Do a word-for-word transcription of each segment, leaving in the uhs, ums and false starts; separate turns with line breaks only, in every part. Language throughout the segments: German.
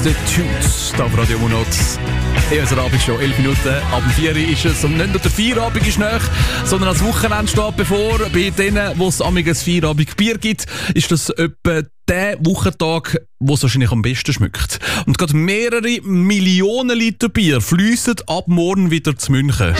The Tunes, da auf Radio Monats. In unserer Abendshow, elf Minuten ab vier Uhr ist es. Und nicht nur der Feierabend ist näher, sondern als Wochenende steht bevor. Bei denen, wo es amiges Feierabend-Bier gibt, ist das etwa der Wochentag, wo es wahrscheinlich am besten schmeckt. Und gerade mehrere Millionen Liter Bier fliessen ab morgen wieder zu München.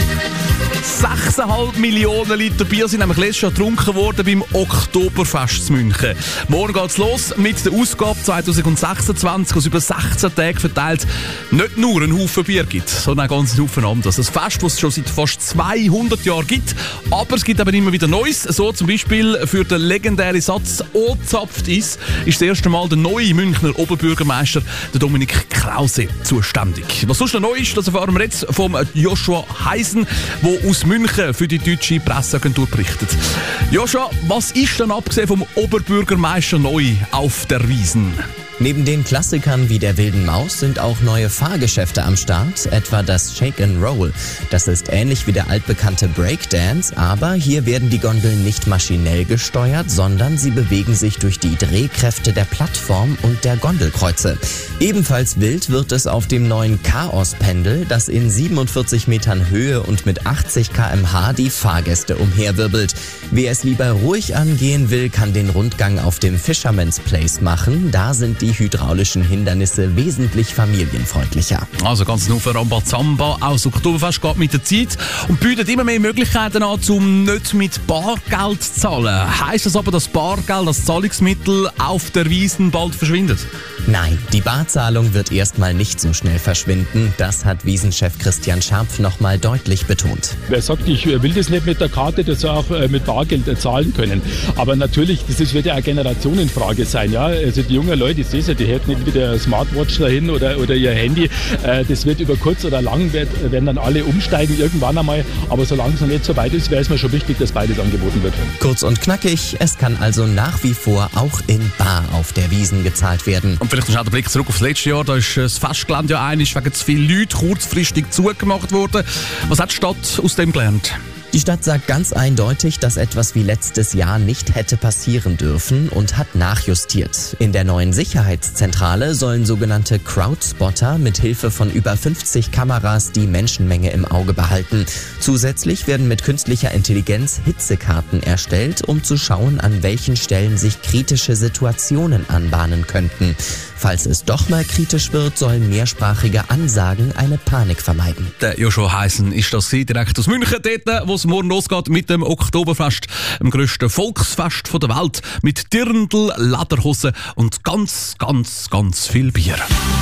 sechs Komma fünf Millionen Liter Bier sind nämlich letztes Jahr getrunken worden beim Oktoberfest zu München. Morgen geht's los mit der Ausgabe zwanzig sechsundzwanzig, was über sechzehn Tage verteilt nicht nur einen Haufen Bier gibt, sondern auch ganz einen Haufen anderes. Ein Fest, das es schon seit fast zweihundert Jahren gibt, aber es gibt eben immer wieder Neues. So zum Beispiel für den legendären Satz «O zapft is» ist das erste Mal der neue Münchner Oberbürgermeister, der Dominik Krause, zuständig. Was sonst noch neu ist, das erfahren wir jetzt vom Joshua Heisen, der aus München für die deutsche Presseagentur berichtet. Joshua, was ist denn abgesehen vom Oberbürgermeister neu auf der Wiesn?
Neben den Klassikern wie der Wilden Maus sind auch neue Fahrgeschäfte am Start, etwa das Shake and Roll. Das ist ähnlich wie der altbekannte Breakdance, aber hier werden die Gondeln nicht maschinell gesteuert, sondern sie bewegen sich durch die Drehkräfte der Plattform und der Gondelkreuze. Ebenfalls wild wird es auf dem neuen Chaos-Pendel, das in siebenundvierzig Metern Höhe und mit achtzig Kilometer pro Stunde die Fahrgäste umherwirbelt. Wer es lieber ruhig angehen will, kann den Rundgang auf dem Fisherman's Place machen. Da sind die hydraulischen Hindernisse wesentlich familienfreundlicher.
Also ganz nur für Rambazamba. Auch das Oktoberfest geht mit der Zeit und bietet immer mehr Möglichkeiten an, um nicht mit Bargeld zu zahlen. Heisst das aber, dass Bargeld als Zahlungsmittel auf der Wiesn bald verschwindet?
Nein, die Barzahlung wird erstmal nicht so schnell verschwinden. Das hat Wiesenchef Christian Scharpf nochmal deutlich betont.
Wer sagt, ich will das nicht mit der Karte, das auch mit Bargeld zahlen können. Aber natürlich, das wird ja eine Generationenfrage sein. Ja? Also die jungen Leute, ich sehe es ja, die hätten nicht wieder Smartwatch dahin oder, oder ihr Handy. Das wird über kurz oder lang, werden dann alle umsteigen irgendwann einmal. Aber solange es noch nicht so weit ist, wäre es mir schon wichtig, dass beides angeboten wird.
Kurz und knackig, es kann also nach wie vor auch in Bar auf der Wiesn gezahlt werden.
Und vielleicht noch der Blick zurück aufs letzte Jahr. Da ist das Festgelände ja einiges wegen zu vielen Leuten kurzfristig zugemacht worden. Was hat die Stadt aus dem gelernt?
Die Stadt sagt ganz eindeutig, dass etwas wie letztes Jahr nicht hätte passieren dürfen und hat nachjustiert. In der neuen Sicherheitszentrale sollen sogenannte Crowdspotter mit Hilfe von über fünfzig Kameras die Menschenmenge im Auge behalten. Zusätzlich werden mit künstlicher Intelligenz Hitzekarten erstellt, um zu schauen, an welchen Stellen sich kritische Situationen anbahnen könnten. Falls es doch mal kritisch wird, sollen mehrsprachige Ansagen eine Panik vermeiden.
Der Joshua Heisen ist das direkt aus München, dort, wo es morgen losgeht mit dem Oktoberfest, dem grössten Volksfest der Welt, mit Dirndl, Lederhosen und ganz, ganz, ganz viel Bier.